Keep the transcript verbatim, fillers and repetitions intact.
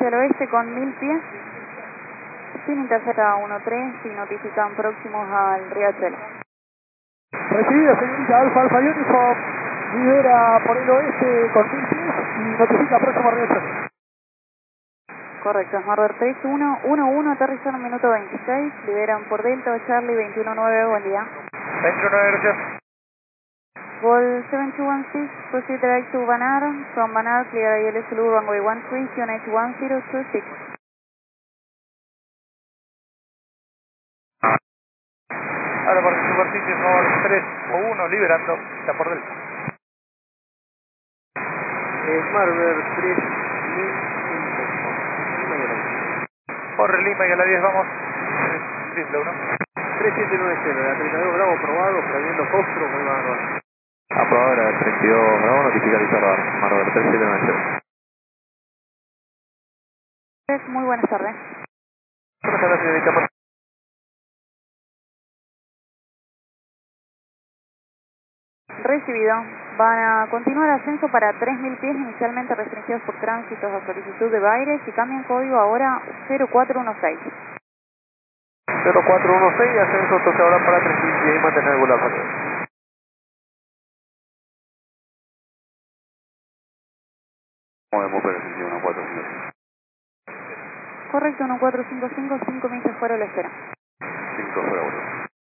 hacia el oeste con mil pies. Sin intercepta uno tres y notifican próximos al riachuelo. Recibida, señorita Alfa Alfa Uniform, libera por el oeste con mil pies y notifica próximo riachuelo. Correcto, Smart tres uno uno uno, aterrizan en minuto veintiséis, liberan por Delta Charlie veintiuno nueve, buen día. veintiuno nueve, gracias. Vol seven two one six, proceed direct to Banar, from Banar, clear I L S L U runway one three, Q N H one zero two six. Ahora por superficie son tres o uno, liberando, está por Delta. Smart tres mil cinco. Por Lima y a la diez vamos. Triple uno. tres siete nueve cero, la treinta y dos Bravo probado, previendo Fostro, muy bárbaro. Aprobado la treinta y dos Bravo, notificar y cerrar. Marver tres siete nueve cero. Muy buenas tardes. ¿Cómo está la señorita? Recibido. Van a continuar ascenso para tres mil pies, inicialmente restringidos por tránsitos a solicitud de Baires, y cambian código ahora cero cuatro uno seis. cero cuatro uno seis, ascenso entonces ahora para tres mil pies y mantener regular rápido. Movemos para el uno cuatro cinco cinco. Correcto, uno cuatro cinco cinco, cinco millas fuera de la espera. cinco fuera, bueno.